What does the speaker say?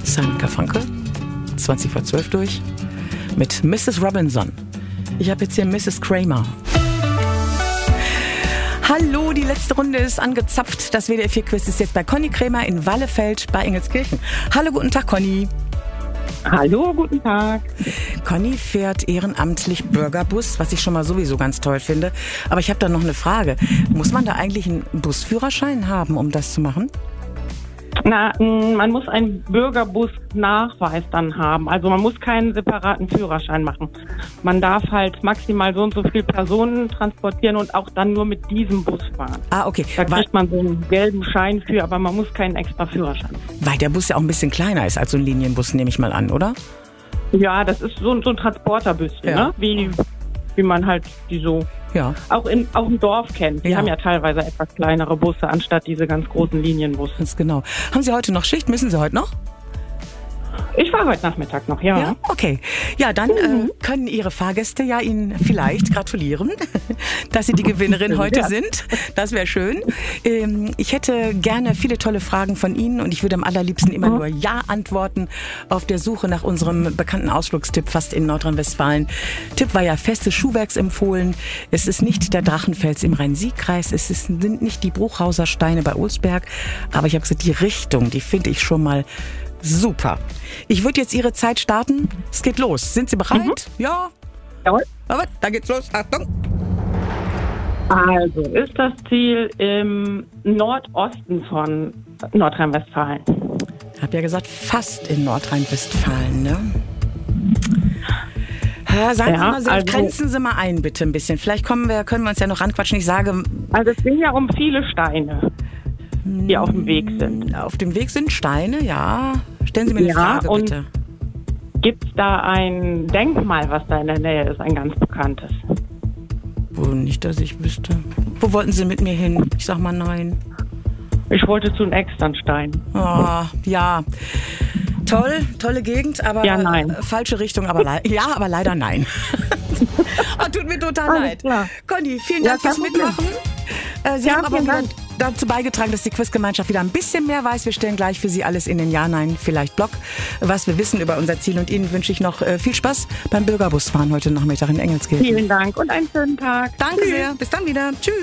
Simon Garfunkel, 20 vor 12 durch, mit Mrs. Robinson. Ich habe jetzt hier Mrs. Kramer. Hallo, die letzte Runde ist angezapft. Das WDR 4 Quiz ist jetzt bei Conny Kramer in Wallefeld bei Engelskirchen. Hallo, guten Tag, Conny. Hallo, guten Tag. Conny fährt ehrenamtlich Bürgerbus, was ich schon mal sowieso ganz toll finde. Aber ich habe da noch eine Frage. Muss man da eigentlich einen Busführerschein haben, um das zu machen? Na, man muss einen Bürgerbus-Nachweis dann haben. Also man muss keinen separaten Führerschein machen. Man darf halt maximal so und so viele Personen transportieren und auch dann nur mit diesem Bus fahren. Ah, okay. Da kriegt man so einen gelben Schein für, aber man muss keinen extra Führerschein machen. Weil der Bus ja auch ein bisschen kleiner ist als so ein Linienbus, nehme ich mal an, oder? Ja, das ist so ein Transporterbüsschen, Ja. ne? Wie man halt die so auch im Dorf kennt. Die haben ja teilweise etwas kleinere Busse, anstatt diese ganz großen Linienbusse. Ganz genau. Haben Sie heute noch Schicht? Müssen Sie heute noch? Ich war heute Nachmittag noch, ja. Ja, okay. Ja, dann können Ihre Fahrgäste ja Ihnen vielleicht gratulieren, dass Sie die Gewinnerin heute sind. Das wäre schön. Ich hätte gerne viele tolle Fragen von Ihnen und ich würde am allerliebsten immer nur Ja antworten auf der Suche nach unserem bekannten Ausflugstipp fast in Nordrhein-Westfalen. Tipp war ja festes Schuhwerksempfohlen. Es ist nicht der Drachenfels im Rhein-Sieg-Kreis. Sind nicht die Bruchhauser Steine bei Olsberg. Aber ich habe gesagt, die Richtung, die finde ich schon mal super. Ich würde jetzt Ihre Zeit starten. Es geht los. Sind Sie bereit? Ja. Jawohl. Aber da geht's los. Achtung. Also ist das Ziel im Nordosten von Nordrhein-Westfalen. Ich habe ja gesagt, fast in Nordrhein-Westfalen, ne? Sagen Sie mal, grenzen Sie mal ein, bitte ein bisschen. Vielleicht können wir uns ja noch ranquatschen. Ich sage... Also es ging ja um viele Steine, die auf dem Weg sind. Auf dem Weg sind Steine, ja. Stellen Sie mir eine Frage, bitte. Gibt es da ein Denkmal, was da in der Nähe ist, ein ganz bekanntes? Wo nicht, dass ich wüsste. Wo wollten Sie mit mir hin? Ich sag mal nein. Ich wollte zu einem Externstein. Oh, ja. Tolle Gegend, aber nein. Falsche Richtung, aber aber leider nein. Tut mir total leid. Klar. Conny, vielen Dank fürs Mitmachen. Sie haben aber wieder dazu beigetragen, dass die Quizgemeinschaft wieder ein bisschen mehr weiß. Wir stellen gleich für Sie alles in den Ja-Nein-Vielleicht-Blog, was wir wissen über unser Ziel. Und Ihnen wünsche ich noch viel Spaß beim Bürgerbusfahren heute Nachmittag in Engelskirchen. Vielen Dank und einen schönen Tag. Danke sehr. Bis dann wieder. Tschüss.